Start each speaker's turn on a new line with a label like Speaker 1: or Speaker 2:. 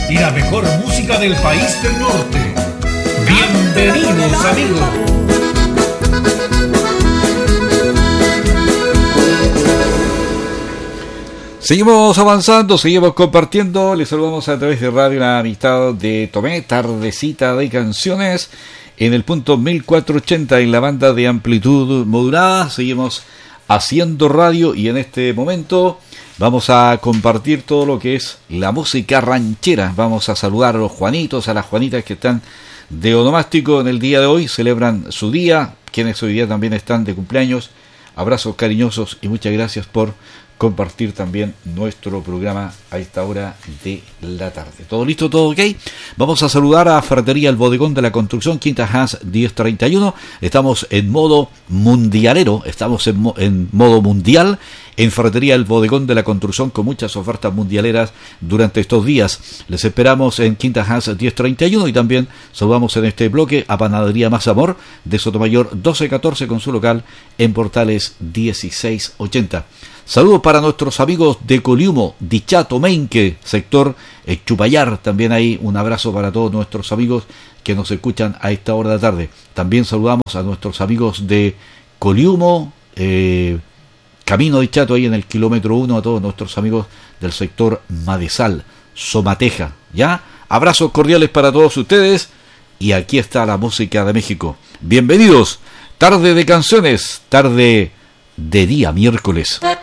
Speaker 1: y la mejor música del país del norte. Bienvenidos, amigos.
Speaker 2: Seguimos avanzando, seguimos compartiendo. Les saludamos a través de Radio La Amistad de Tomé, tardecita de canciones en el punto 1480 en la banda de amplitud modulada. Seguimos haciendo radio y en este momento vamos a compartir todo lo que es la música ranchera. Vamos a saludar a los Juanitos, a las Juanitas que están de onomástico en el día de hoy, celebran su día, quienes hoy día también están de cumpleaños. Abrazos cariñosos y muchas gracias por compartir también nuestro programa a esta hora de la tarde. ¿Todo listo? ¿Todo ok? Vamos a saludar a Ferretería El Bodegón de la Construcción, Quinta Haas 1031. Estamos en modo mundialero, estamos en modo mundial en Ferretería El Bodegón de la Construcción con muchas ofertas mundialeras durante estos días. Les esperamos en Quinta Haas 1031 y también saludamos en este bloque a Panadería Más Amor de Sotomayor 1214 con su local en Portales 1680. Saludos para nuestros amigos de Coliumo, Dichato, Meinque, sector Chupayar. También hay un abrazo para todos nuestros amigos que nos escuchan a esta hora de la tarde. También saludamos a nuestros amigos de Coliumo, Camino Dichato, ahí en el kilómetro 1, a todos nuestros amigos del sector Madesal, Somateja. ¿Ya? Abrazos cordiales para todos ustedes. Y aquí está la música de México. Bienvenidos. Tarde de canciones, tarde de día miércoles.